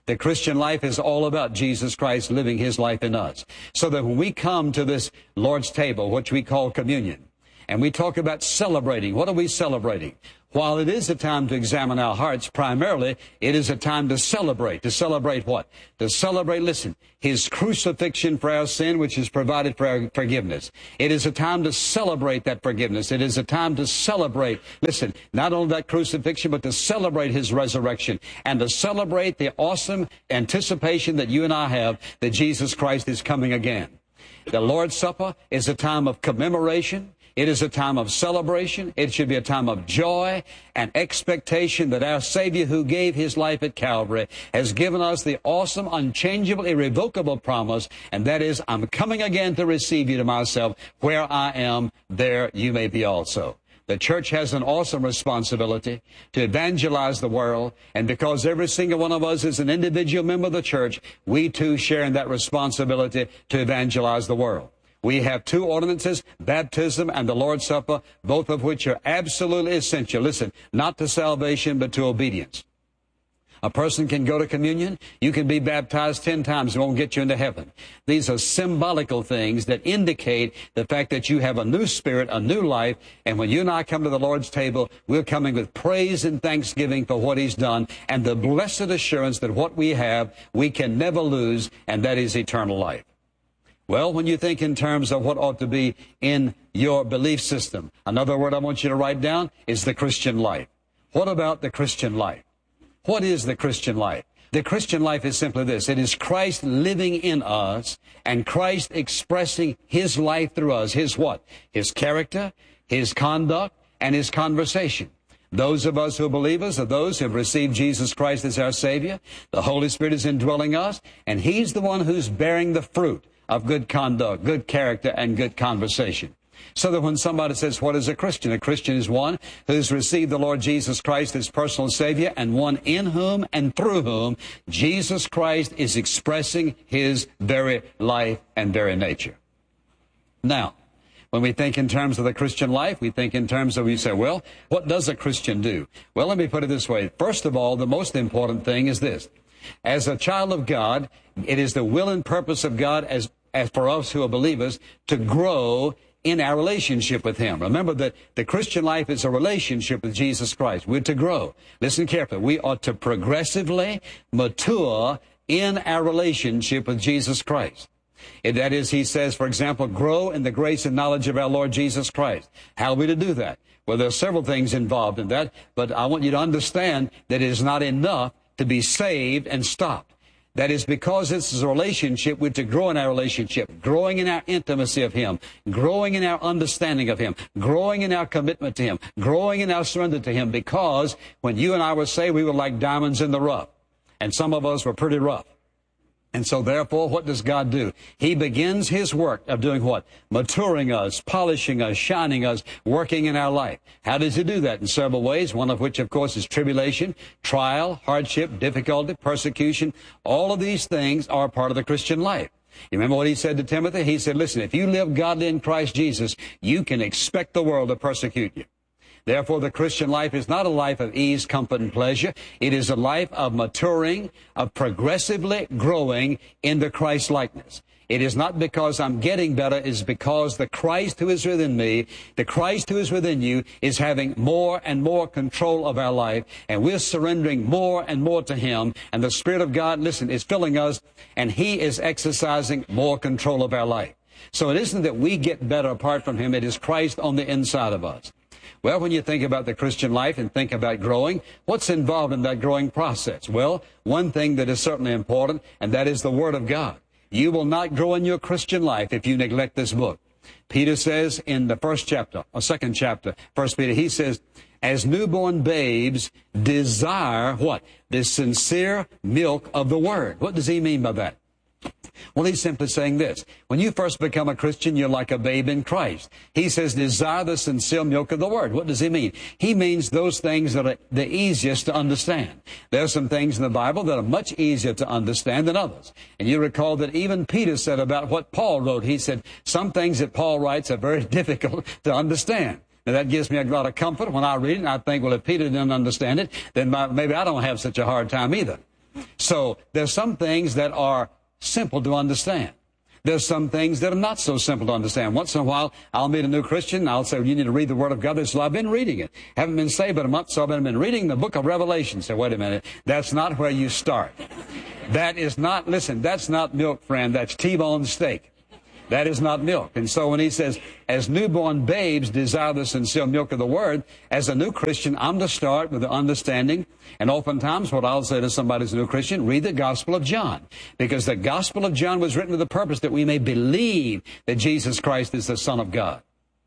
The Christian life is all about Jesus Christ living His life in us. So that when we come to this Lord's table, which we call communion, and we talk about celebrating, what are we celebrating? While it is a time to examine our hearts, primarily, it is a time to celebrate. To celebrate what? To celebrate, listen, His crucifixion for our sin, which has provided for our forgiveness. It is a time to celebrate that forgiveness. It is a time to celebrate, listen, not only that crucifixion, but to celebrate His resurrection and to celebrate the awesome anticipation that you and I have that Jesus Christ is coming again. The Lord's Supper is a time of commemoration. It is a time of celebration. It should be a time of joy and expectation that our Savior, who gave His life at Calvary, has given us the awesome, unchangeable, irrevocable promise, and that is, I'm coming again to receive you to myself. Where I am, there you may be also. The church has an awesome responsibility to evangelize the world, and because every single one of us is an individual member of the church, we too share in that responsibility to evangelize the world. We have two ordinances, baptism and the Lord's Supper, both of which are absolutely essential. Listen, not to salvation, but to obedience. A person can go to communion. You can be baptized ten times. It won't get you into heaven. These are symbolical things that indicate the fact that you have a new spirit, a new life. And when you and I come to the Lord's table, we're coming with praise and thanksgiving for what He's done and the blessed assurance that what we have, we can never lose, and that is eternal life. Well, when you think in terms of what ought to be in your belief system, another word I want you to write down is the Christian life. What about the Christian life? What is the Christian life? The Christian life is simply this. It is Christ living in us and Christ expressing His life through us. His what? His character, His conduct, and His conversation. Those of us who are believers are those who have received Jesus Christ as our Savior. The Holy Spirit is indwelling us, and He's the one who's bearing the fruit of good conduct, good character, and good conversation. So that when somebody says, what is a Christian? A Christian is one who's received the Lord Jesus Christ as personal Savior, and one in whom and through whom Jesus Christ is expressing His very life and very nature. Now, when we think in terms of the Christian life, we think in terms of, we say, well, what does a Christian do? Well, let me put it this way. First of all, the most important thing is this. As a child of God, it is the will and purpose of God as, as for us who are believers to grow in our relationship with Him. Remember that the Christian life is a relationship with Jesus Christ. We're to grow. Listen carefully. We ought to progressively mature in our relationship with Jesus Christ. And that is, He says, for example, grow in the grace and knowledge of our Lord Jesus Christ. How are we to do that? Well, there are several things involved in that, but I want you to understand that it is not enough to be saved and stopped. That is, because this is a relationship, we're to grow in our relationship, growing in our intimacy of Him, growing in our understanding of Him, growing in our commitment to Him, growing in our surrender to Him, because when you and I were saved, we were like diamonds in the rough, and some of us were pretty rough. And so therefore, what does God do? He begins His work of doing what? Maturing us, polishing us, shining us, working in our life. How does He do that? In several ways, one of which, of course, is tribulation, trial, hardship, difficulty, persecution. All of these things are part of the Christian life. You remember what He said to Timothy? He said, listen, if you live godly in Christ Jesus, you can expect the world to persecute you. Therefore, the Christian life is not a life of ease, comfort, and pleasure. It is a life of maturing, of progressively growing into Christ likeness. It is not because I'm getting better. It is because the Christ who is within me, the Christ who is within you, is having more and more control of our life. And we're surrendering more and more to Him. And the Spirit of God, listen, is filling us, and He is exercising more control of our life. So it isn't that we get better apart from Him. It is Christ on the inside of us. Well, when you think about the Christian life and think about growing, what's involved in that growing process? Well, one thing that is certainly important, and that is the Word of God. You will not grow in your Christian life if you neglect this book. Peter says in the first chapter, or second chapter, First Peter, he says, as newborn babes desire what? The sincere milk of the Word. What does he mean by that? Well, he's simply saying this. When you first become a Christian, you're like a babe in Christ. He says, desire the sincere milk of the Word. What does he mean? He means those things that are the easiest to understand. There are some things in the Bible that are much easier to understand than others. And you recall that even Peter said about what Paul wrote. He said, some things that Paul writes are very difficult to understand. Now, that gives me a lot of comfort when I read it, and I think, well, if Peter didn't understand it, then maybe I don't have such a hard time either. So there's some things that are simple to understand. There's some things that are not so simple to understand. Once in a while, I'll meet a new Christian, and I'll say, well, you need to read the Word of God. They say, well, I've been reading it. Haven't been saved but a month, so I've been reading the book of Revelation. Say, wait a minute. That's not where you start. That is not, listen, that's not milk, friend. That's T-bone steak. That is not milk. And so when he says, as newborn babes desire the sincere milk of the Word, as a new Christian, I'm to start with the understanding. And oftentimes what I'll say to somebody who's a new Christian, read the Gospel of John. Because the Gospel of John was written with the purpose that we may believe that Jesus Christ is the Son of God.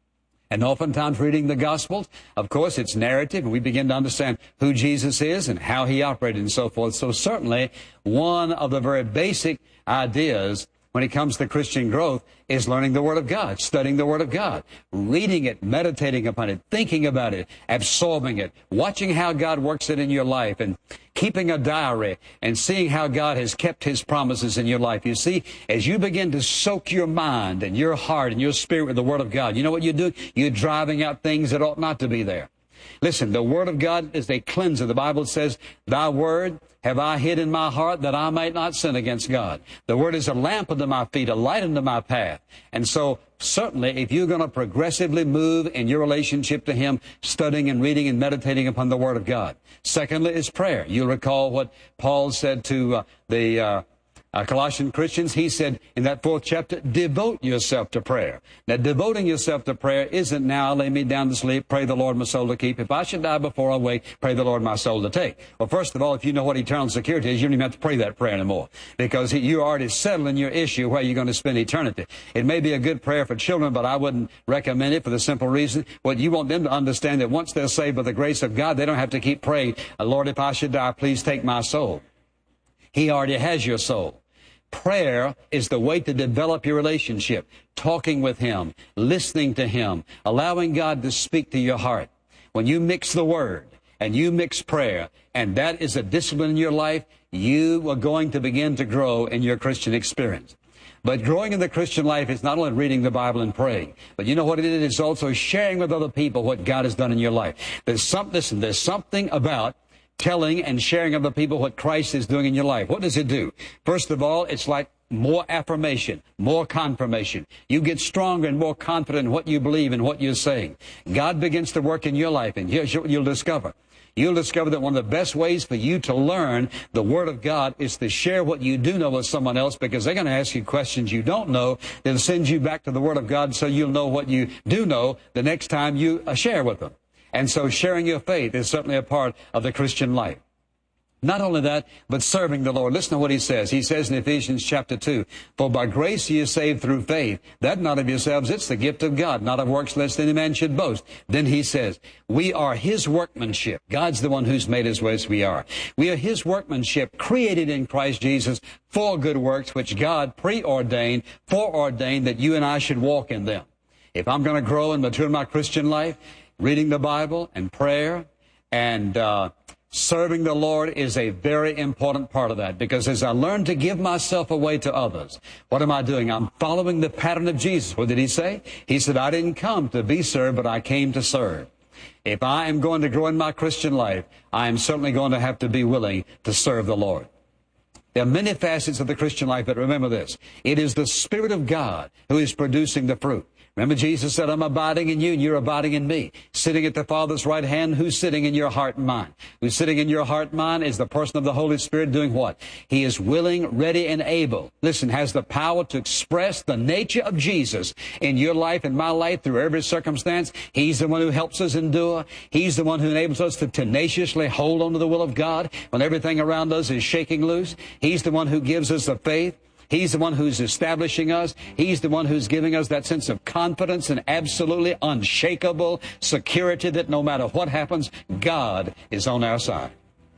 And oftentimes reading the Gospels, of course, it's narrative, and we begin to understand who Jesus is and how he operated and so forth. So certainly one of the very basic ideas when it comes to Christian growth is learning the Word of God, studying the Word of God, reading it, meditating upon it, thinking about it, absorbing it, watching how God works it in your life, and keeping a diary and seeing how God has kept his promises in your life. You see, as you begin to soak your mind and your heart and your spirit with the Word of God, you know what you're doing? You're driving out things that ought not to be there. Listen, the Word of God is a cleanser. The Bible says, thy Word have I hid in my heart that I might not sin against God. The Word is a lamp unto my feet, a light unto my path. And so, certainly, if you're going to progressively move in your relationship to Him, studying and reading and meditating upon the Word of God. Secondly is prayer. You'll recall what Paul said to uh, the uh, Uh, Colossian Christians. He said in that fourth chapter, devote yourself to prayer. Now, devoting yourself to prayer isn't now lay me down to sleep, pray the Lord my soul to keep. If I should die before I wake, pray the Lord my soul to take. Well, first of all, if you know what eternal security is, you don't even have to pray that prayer anymore, because you're already settling your issue where you're going to spend eternity. It may be a good prayer for children, but I wouldn't recommend it for the simple reason, what you want them to understand that once they're saved by the grace of God, they don't have to keep praying, Lord, if I should die, please take my soul. He already has your soul. Prayer is the way to develop your relationship, talking with Him, listening to Him, allowing God to speak to your heart. When you mix the Word and you mix prayer, and that is a discipline in your life, you are going to begin to grow in your Christian experience. But growing in the Christian life is not only reading the Bible and praying, but you know what it is? It's also sharing with other people what God has done in your life. There's some, listen, there's something about telling and sharing of the people what Christ is doing in your life. What does it do? First of all, it's like more affirmation, more confirmation. You get stronger and more confident in what you believe and what you're saying. God begins to work in your life, and here's what you'll discover. You'll discover that one of the best ways for you to learn the Word of God is to share what you do know with someone else, because they're going to ask you questions you don't know. They'll send you back to the Word of God so you'll know what you do know the next time you share with them. And so sharing your faith is certainly a part of the Christian life. Not only that, but serving the Lord. Listen to what he says. He says in Ephesians chapter two, for by grace ye are saved through faith, that not of yourselves, it's the gift of God, not of works, lest any man should boast. Then he says, we are his workmanship. God's the one who's made us as we are. We are his workmanship, created in Christ Jesus for good works, which God preordained, foreordained that you and I should walk in them. If I'm going to grow and mature in my Christian life, reading the Bible and prayer and uh, serving the Lord is a very important part of that, because as I learn to give myself away to others, what am I doing? I'm following the pattern of Jesus. What did he say? He said, I didn't come to be served, but I came to serve. If I am going to grow in my Christian life, I am certainly going to have to be willing to serve the Lord. There are many facets of the Christian life, but remember this. It is the Spirit of God who is producing the fruit. Remember, Jesus said, I'm abiding in you and you're abiding in me. Sitting at the Father's right hand, who's sitting in your heart and mind? Who's sitting in your heart and mind is the person of the Holy Spirit doing what? He is willing, ready, and able. Listen, has the power to express the nature of Jesus in your life and my life through every circumstance. He's the one who helps us endure. He's the one who enables us to tenaciously hold on to the will of God when everything around us is shaking loose. He's the one who gives us the faith. He's the one who's establishing us. He's the one who's giving us that sense of confidence and absolutely unshakable security that no matter what happens, God is on our side.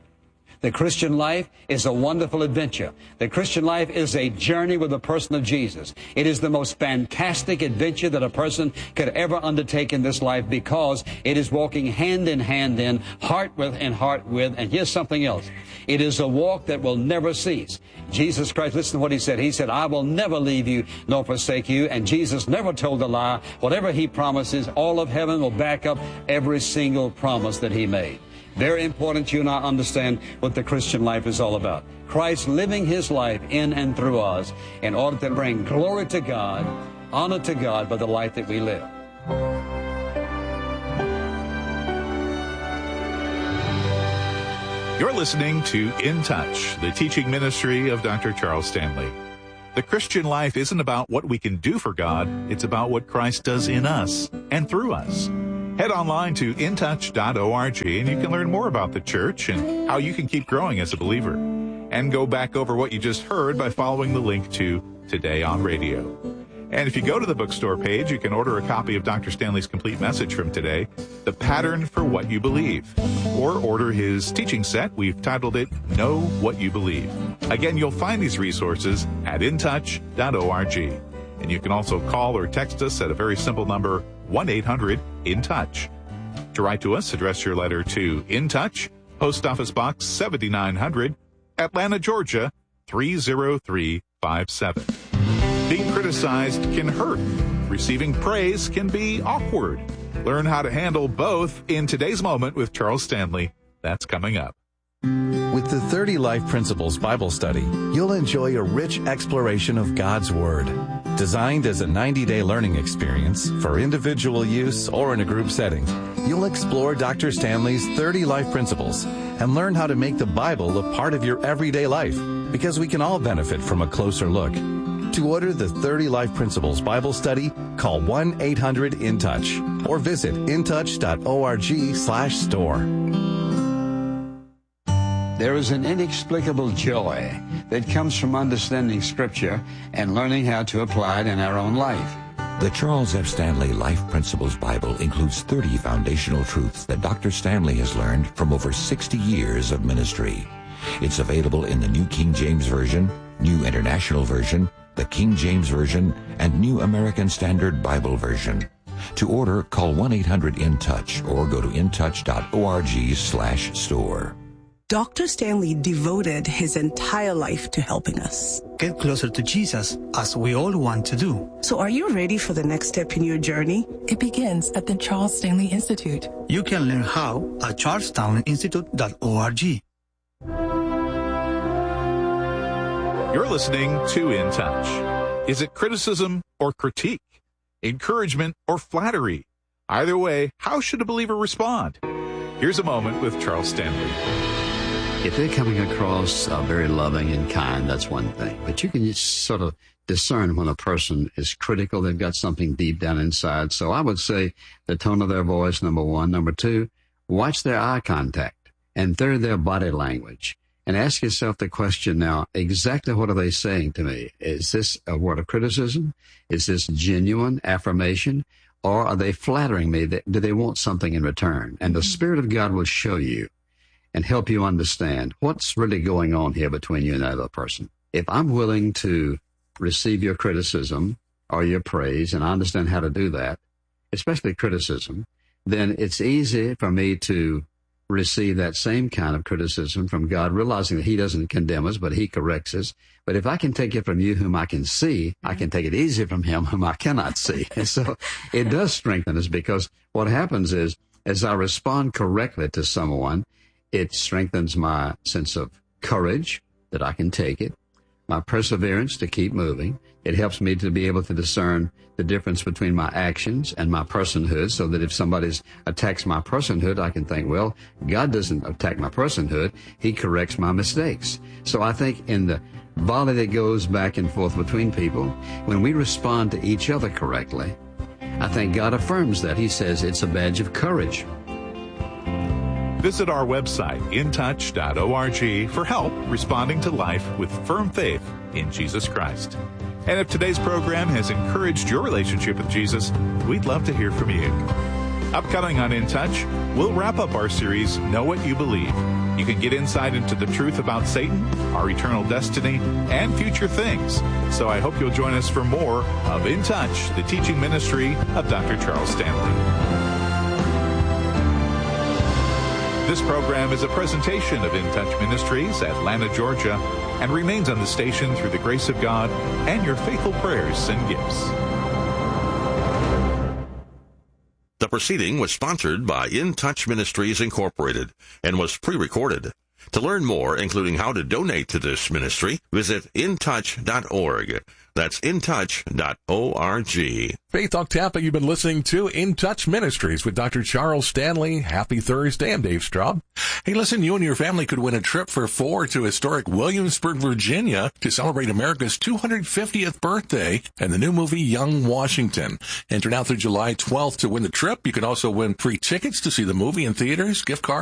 The Christian life is a wonderful adventure. The Christian life is a journey with the person of Jesus. It is the most fantastic adventure that a person could ever undertake in this life, because it is walking hand in hand in, heart with and heart with. And here's something else. It is a walk that will never cease. Jesus Christ, listen to what he said. He said, I will never leave you nor forsake you. And Jesus never told a lie. Whatever he promises, all of heaven will back up every single promise that he made. Very important you and I understand what the Christian life is all about. Christ living his life in and through us in order to bring glory to God, honor to God by the life that we live. You're listening to In Touch, the teaching ministry of Doctor Charles Stanley. The Christian life isn't about what we can do for God. It's about what Christ does in us and through us. Head online to in touch dot org and you can learn more about the church and how you can keep growing as a believer. And go back over what you just heard by following the link to Today on Radio. And if you go to the bookstore page, you can order a copy of Doctor Stanley's complete message from today, The Pattern for What You Believe, or order his teaching set. We've titled it, Know What You Believe. Again, you'll find these resources at in touch dot org. And you can also call or text us at a very simple number, one eight hundred in touch. To write to us, address your letter to In Touch, Post Office Box seventy-nine hundred, Atlanta, Georgia, three zero three five seven. Being criticized can hurt. Receiving praise can be awkward. Learn how to handle both in today's moment with Charles Stanley. That's coming up. With the thirty Life Principles Bible Study, you'll enjoy a rich exploration of God's Word. Designed as a ninety-day learning experience for individual use or in a group setting, you'll explore Doctor Stanley's thirty Life Principles and learn how to make the Bible a part of your everyday life, because we can all benefit from a closer look. To order the thirty Life Principles Bible Study, call one eight hundred in touch or visit in touch dot org slash store. There is an inexplicable joy that comes from understanding Scripture and learning how to apply it in our own life. The Charles F. Stanley Life Principles Bible includes thirty foundational truths that Doctor Stanley has learned from over sixty years of ministry. It's available in the New King James Version, New International Version, the King James Version, and New American Standard Bible Version. To order, call one eight hundred in touch or go to in touch dot org slash store. Doctor Stanley devoted his entire life to helping us get closer to Jesus, as we all want to do. So are you ready for the next step in your journey? It begins at the Charles Stanley Institute. You can learn how at charles stanley institute dot org. You're listening to In Touch. Is it criticism or critique? Encouragement or flattery? Either way, how should a believer respond? Here's a moment with Charles Stanley. If they're coming across uh, very loving and kind, that's one thing. But you can just sort of discern when a person is critical, they've got something deep down inside. So I would say the tone of their voice, number one. Number two, watch their eye contact. And third, their body language. And ask yourself the question now, exactly what are they saying to me? Is this a word of criticism? Is this genuine affirmation? Or are they flattering me? Do they want something in return? And the Spirit of God will show you and help you understand what's really going on here between you and that other person. If I'm willing to receive your criticism or your praise, and I understand how to do that, especially criticism, then it's easy for me to receive that same kind of criticism from God, realizing that He doesn't condemn us, but He corrects us. But if I can take it from you whom I can see, I can take it easy from Him whom I cannot see. And so it does strengthen us, because what happens is, as I respond correctly to someone, it strengthens my sense of courage that I can take it, my perseverance to keep moving. It helps me to be able to discern the difference between my actions and my personhood, so that if somebody attacks my personhood, I can think, well, God doesn't attack my personhood. He corrects my mistakes. So I think in the volley that goes back and forth between people, when we respond to each other correctly, I think God affirms that. He says it's a badge of courage. Visit our website, in touch dot org, for help responding to life with firm faith in Jesus Christ. And if today's program has encouraged your relationship with Jesus, we'd love to hear from you. Upcoming on In Touch, we'll wrap up our series, Know What You Believe. You can get insight into the truth about Satan, our eternal destiny, and future things. So I hope you'll join us for more of In Touch, the teaching ministry of Doctor Charles Stanley. This program is a presentation of In Touch Ministries, Atlanta, Georgia, and remains on the station through the grace of God and your faithful prayers and gifts. The proceeding was sponsored by In Touch Ministries Incorporated and was pre-recorded. To learn more, including how to donate to this ministry, visit in touch dot org. That's in touch dot org. Faith Talk Tampa, you've been listening to In Touch Ministries with Doctor Charles Stanley. Happy Thursday. I'm Dave Straub. Hey, listen, you and your family could win a trip for four to historic Williamsburg, Virginia to celebrate America's two hundred fiftieth birthday and the new movie Young Washington. Enter now through July twelfth to win the trip. You can also win free tickets to see the movie in theaters, gift cards,